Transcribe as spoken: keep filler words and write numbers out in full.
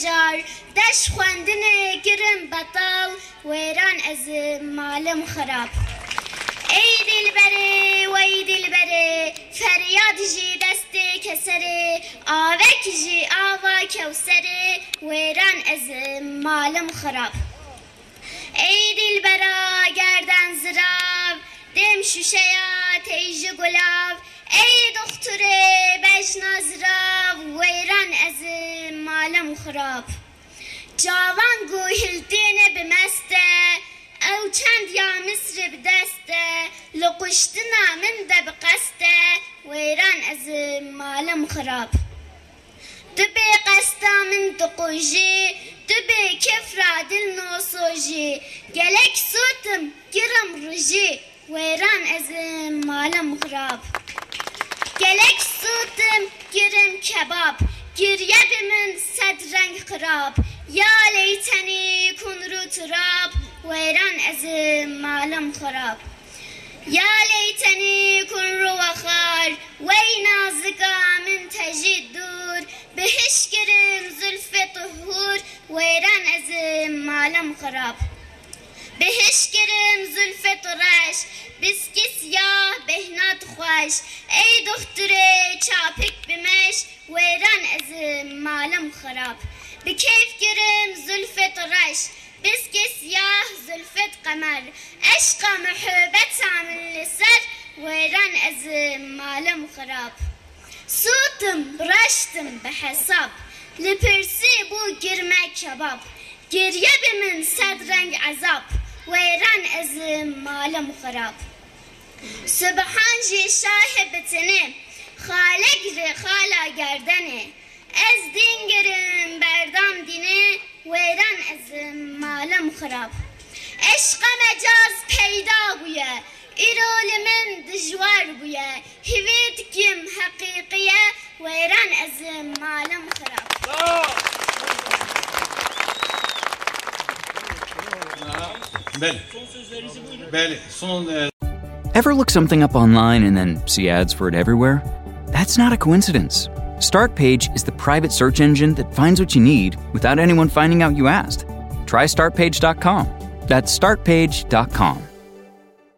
هجار دش خوندن گرم بطال ویران از مالم خراب ای دلبره وی دلبره فریاد جی دست کسره آوک جی آوا کوسره ویران از مالم خراب ای دلبرا گردن زراب دم شوشیا تیج گلاب ای دختره بجنا زراب ویران از مالم خراب جوان گوهلتین بمسته او چند یا مصر بدسته لقشتنا من ده بقسته ویران از مالم خراب دبی قستا من دقوجی دبی کفرا دل نوسوجی گلک سوتم گرم رجی ویران از مالم خراب گلک سوتم گرم کباب گریه بمن صد رنگ خراب یا لیتنی کن رو تراب ویران از مالم خراب یا لیتنی کن رو وخار وی نازگا من تجید دور بهش گرم زلف طهور ویران از مالم خراب بهش گرم زلف طرش بسکی سیاه بهنات خوش ای دختره چاپک بمش ویران از مالم خراب بکیف گرم زلف طرش بسکی سیاه زلفت قمر عشق محبت عامل لسر ویران از مالم خراب صوتم برشتم بحساب لپرسی بو گرمه کباب گریه بمن صد رنگ عذاب ویران از مالم خراب سبحان جی شاه بتنه خالق ر خالا گردنه از دین گرم بردام دینه ویران از مالم خراب عشق مجاز پیدا بویه ایرول من دجوار بویه هوید کم حقیقیه ویران از مالم خراب بله بله son Ever look something up online and then see ads for it everywhere? That's not a coincidence. StartPage is the private search engine that finds what you need without anyone finding out you asked. Try start page dot com. That's start page dot com.